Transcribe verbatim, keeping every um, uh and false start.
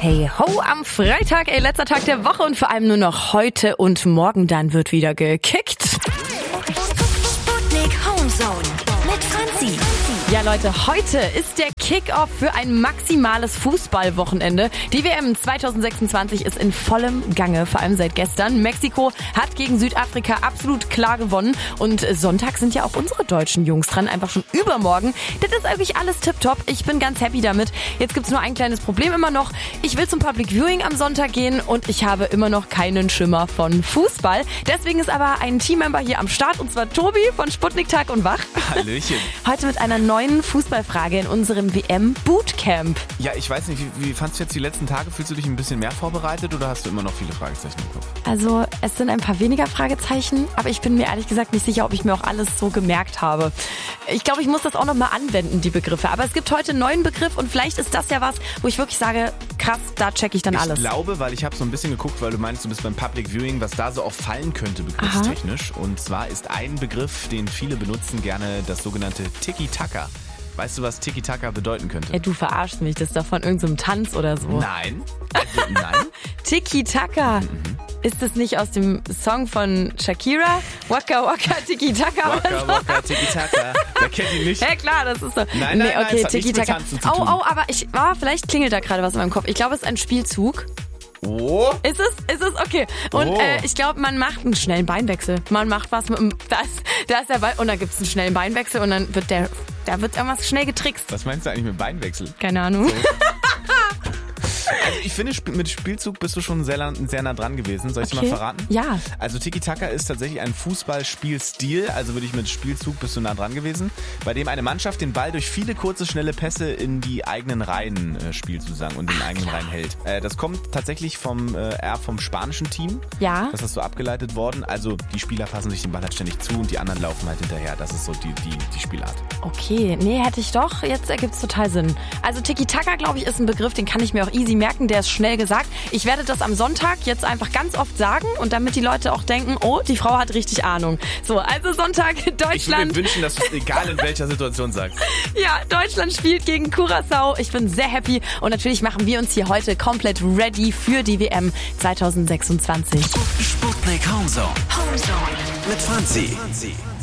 Hey ho, am Freitag, ey, letzter Tag der Woche und vor allem nur noch heute und morgen dann wird wieder gekickt. Sputnik Homezone mit Franzi. Ja Leute, heute ist der Kick-Off für ein maximales Fußballwochenende. Die W M zwanzig sechsundzwanzig ist in vollem Gange, vor allem seit gestern. Mexiko hat gegen Südafrika absolut klar gewonnen und Sonntag sind ja auch unsere deutschen Jungs dran, einfach schon übermorgen. Das ist eigentlich alles tipptopp, ich bin ganz happy damit. Jetzt gibt's nur ein kleines Problem immer noch. Ich will zum Public Viewing am Sonntag gehen und ich habe immer noch keinen Schimmer von Fußball. Deswegen ist aber ein Teammember hier am Start und zwar Tobi von Sputnik Tag und Wach. Hallöchen. Heute mit einer neuen Fußballfrage in unserem W M-Bootcamp. Ja, ich weiß nicht, wie, wie fandst du jetzt die letzten Tage? Fühlst du dich ein bisschen mehr vorbereitet oder hast du immer noch viele Fragezeichen im Kopf? Also es sind ein paar weniger Fragezeichen, aber ich bin mir ehrlich gesagt nicht sicher, ob ich mir auch alles so gemerkt habe. Ich glaube, ich muss das auch nochmal anwenden, die Begriffe. Aber es gibt heute einen neuen Begriff und vielleicht ist das ja was, wo ich wirklich sage, krass, da check ich dann alles. Ich glaube, weil ich habe so ein bisschen geguckt, weil du meinst, du bist beim Public Viewing, was da so auch fallen könnte, begriffstechnisch. Aha. Und zwar ist ein Begriff, den viele benutzen gerne, das sogenannte Tiki-Taka. Weißt du, was Tiki-Taka bedeuten könnte? Ja, du verarschst mich, das ist doch von irgendeinem Tanz oder so. Nein. Also, nein. Tiki-Taka. Mhm. Ist das nicht aus dem Song von Shakira? Waka Waka Tiki-Taka. Waka Waka Tiki-Taka. Wer kennt ihn nicht? Ja klar, das ist so. Nein, nein, nee, okay, nein, Tiki-Taka. Au, au, aber ich, oh, vielleicht klingelt da gerade was in meinem Kopf. Ich glaube, es ist ein Spielzug. Oh. Ist es? Ist es? Okay. Und oh. äh, ich glaube, man macht einen schnellen Beinwechsel. Man macht was mit dem, da ist, da ist der Ball und dann gibt es einen schnellen Beinwechsel und dann wird der, da wird irgendwas schnell getrickst. Was meinst du eigentlich mit Beinwechsel? Keine Ahnung. So. Also ich finde, mit Spielzug bist du schon sehr, sehr nah dran gewesen. Soll ich okay. dir mal verraten? Ja. Also Tiki-Taka ist tatsächlich ein Fußballspielstil, also würde ich mit Spielzug bist du nah dran gewesen, bei dem eine Mannschaft den Ball durch viele kurze, schnelle Pässe in die eigenen Reihen äh, spielt sozusagen und in den Ach, eigenen klar. Reihen hält. Äh, das kommt tatsächlich vom äh, eher vom spanischen Team. Ja. Das ist so abgeleitet worden. Also die Spieler passen sich den Ball halt ständig zu und die anderen laufen halt hinterher. Das ist so die, die, die Spielart. Okay, nee, hätte ich doch. Jetzt ergibt es total Sinn. Also Tiki-Taka, glaube ich, ist ein Begriff, den kann ich mir auch easy merken. Der ist schnell gesagt. Ich werde das am Sonntag jetzt einfach ganz oft sagen und damit die Leute auch denken, oh, die Frau hat richtig Ahnung. So, also Sonntag, Deutschland. Ich würde mir wünschen, dass du es egal in welcher Situation sagst. Ja, Deutschland spielt gegen Curaçao. Ich bin sehr happy und natürlich machen wir uns hier heute komplett ready für die W M zwanzig sechsundzwanzig. Sputnik Homezone. Homezone Mit Franzi.